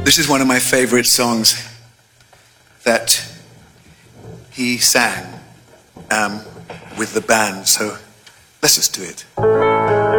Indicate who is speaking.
Speaker 1: This is one of my favorite songs that he sang with the band, so let's just do it.